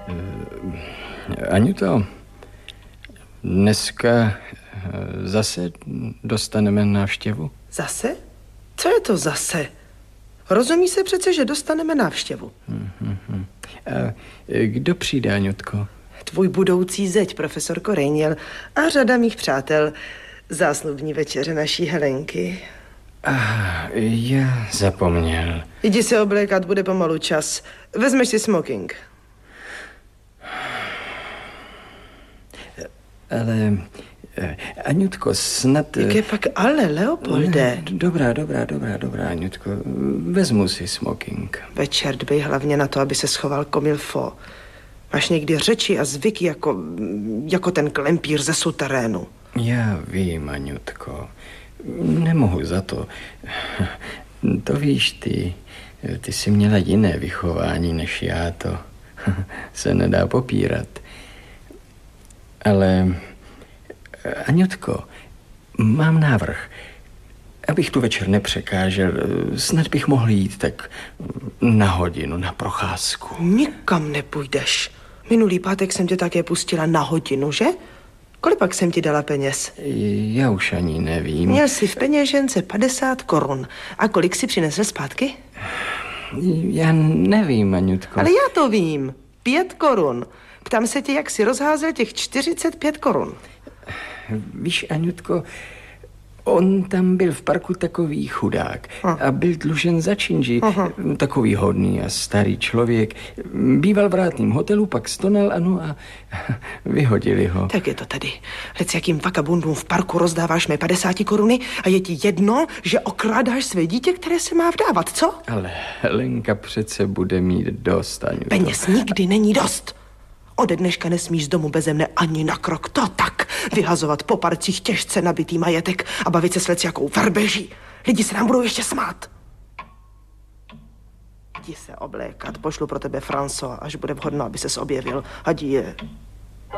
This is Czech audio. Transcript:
Aňuto, dneska zase dostaneme návštěvu? Zase? Co je to zase? Rozumí se přece, že dostaneme návštěvu. A kdo přijde, Aňutko? Tvůj budoucí zeď, profesorko Rejněl, a řada mých přátel. Zásnubní večeře naší Helenky. Já zapomněl. Jdi se oblékat, bude pomalu čas. Vezmeš si smoking. Ale, Aňutko, snad... Jak je pak ale, Leopolde? Dobrá, Aňutko. Vezmu si smoking. Večer dbej hlavně na to, aby se schoval comme il faut. Máš někdy řeči a zvyky jako ten klempír ze suterénu. Já vím, Aňutko. Nemohu za to. To víš ty. Ty jsi měla jiné vychování než já, to se nedá popírat. Ale, Aňutko, mám návrh. Abych tu večer nepřekážel, snad bych mohl jít tak na hodinu, na procházku. Nikam nepůjdeš. Minulý pátek jsem tě také pustila na hodinu, že? Kolik pak jsem ti dala peněz? Já už ani nevím. Měl jsi v peněžence 50 korun. A kolik si přinesl zpátky? Já nevím, Aňutko. Ale já to vím. 5 korun. Ptám se tě, jak jsi rozházel těch 45 korun. Víš, Aňutko, on tam byl v parku takový chudák a byl dlužen za činži. Takový hodný a starý člověk. Býval v rátným hotelu, pak stonal, ano, a vyhodili ho. Tak je to tady. Hled, s jakým vakabundům v parku rozdáváš mé 50 koruny a je ti jedno, že okrádáš své dítě, které se má vdávat, co? Ale Helenka přece bude mít dost, Aňutko. Peněz nikdy není dost. Ode dneška nesmíš z domu beze mne ani na krok. To tak. Vyhazovat po parcích těžce nabitý majetek a bavit se s jakou verbeží. Lidi se nám budou ještě smát. Jdi se oblékat. Pošlu pro tebe François, až bude vhodno, aby ses objevil. Adie.